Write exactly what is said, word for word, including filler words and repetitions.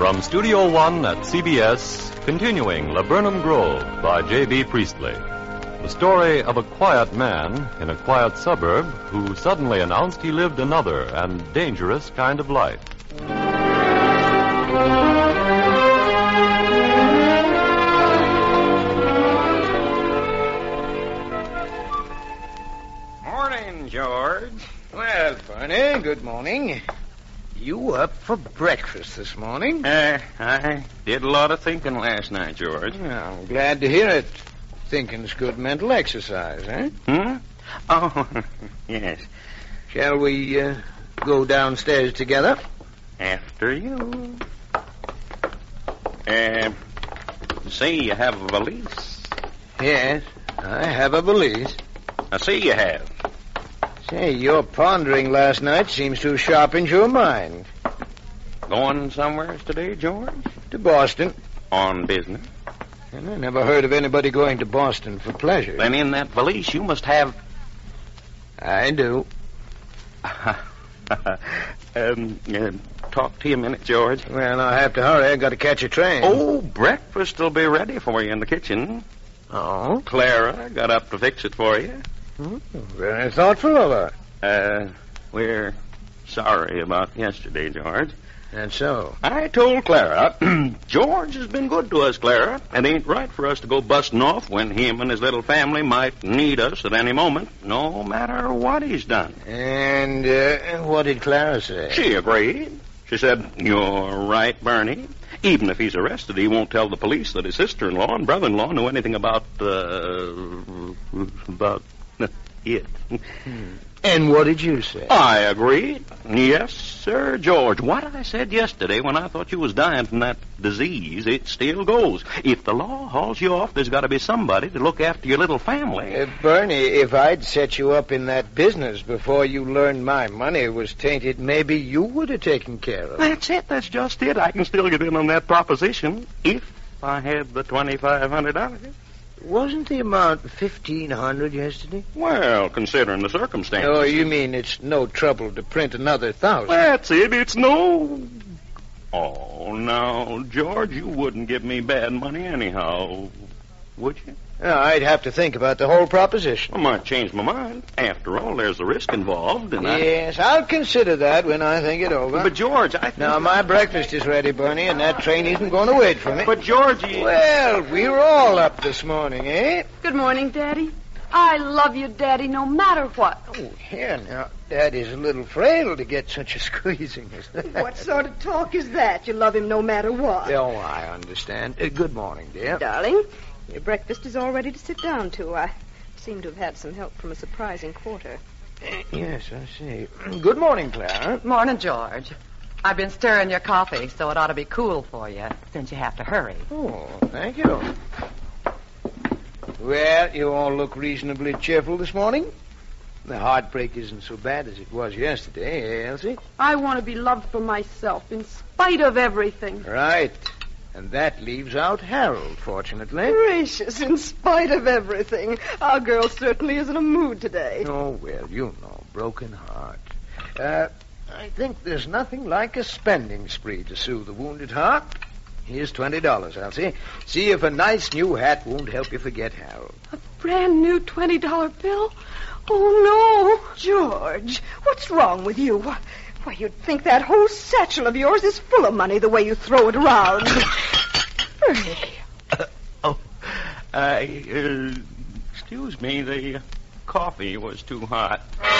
From Studio One at C B S, continuing Laburnum Grove by J B. Priestley. The story of a quiet man in a quiet suburb who suddenly announced he lived another and dangerous kind of life. Morning, George. Well, Barney, good morning. You up for breakfast this morning? Uh, I did a lot of thinking last night, George. Well, I'm glad to hear it. Thinking's good mental exercise, eh? Hmm? Oh, yes. Shall we uh, go downstairs together? After you. Uh, see, you have a valise. Yes, I have a valise. I see you have. Say, your pondering last night seems to have sharpened your mind. Going somewhere today, George? To Boston. On business? And I never heard of anybody going to Boston for pleasure. Then in that valise you must have... I do. um, uh, talk to you a minute, George. Well, I'll have to hurry. I've got to catch a train. Oh, breakfast will be ready for you in the kitchen. Oh? Clara got up to fix it for you. Hmm, very thoughtful of her. Uh, we're sorry about yesterday, George. That's so. I told Clara, George has been good to us, Clara. It ain't right for us to go busting off when him and his little family might need us at any moment, no matter what he's done. And uh, what did Clara say? She agreed. She said, you're right, Bernie. Even if he's arrested, he won't tell the police that his sister-in-law and brother-in-law knew anything about, uh, about it. Hmm. And what did you say? I agreed. Yes, sir, George. What I said yesterday when I thought you was dying from that disease, it still goes. If the law hauls you off, there's got to be somebody to look after your little family. Uh, Bernie, if I'd set you up in that business before you learned my money was tainted, maybe you would have taken care of it. That's it. That's just it. I can still get in on that proposition if I had the twenty-five hundred dollars. Wasn't the amount fifteen hundred yesterday? Well, considering the circumstances. Oh, you mean it's no trouble to print another thousand? That's it. It's no... Oh, no, George, you wouldn't give me bad money anyhow, would you? No, I'd have to think about the whole proposition. I might change my mind. After all, there's a risk involved, and Yes, I... I'll consider that when I think it over. But, George, I think... Now, my breakfast is ready, Bernie, and that train isn't going to wait for me. But, Georgie... Well, we were all up this morning, eh? Good morning, Daddy. I love you, Daddy, no matter what. Oh, here now. Daddy's a little frail to get such a squeezing as that. What sort of talk is that? You love him no matter what. Oh, I understand. Uh, good morning, dear. Darling, your breakfast is all ready to sit down to. I seem to have had some help from a surprising quarter. Uh, yes, I see. Good morning, Clara. Morning, George. I've been stirring your coffee, so it ought to be cool for you, since you have to hurry. Oh, thank you. Well, you all look reasonably cheerful this morning. The heartbreak isn't so bad as it was yesterday, eh, Elsie? I want to be loved for myself, in spite of everything. Right. And that leaves out Harold, fortunately. Gracious, in spite of everything. Our girl certainly is in a mood today. Oh, well, you know, broken heart. Uh, I think there's nothing like a spending spree to soothe a wounded heart. Here's twenty dollars, Elsie. See if a nice new hat won't help you forget Harold. A brand new twenty dollar bill? Oh, no. George, what's wrong with you? Why, you'd think that whole satchel of yours is full of money the way you throw it around. Bernie. Uh, oh, I, uh, excuse me, the coffee was too hot.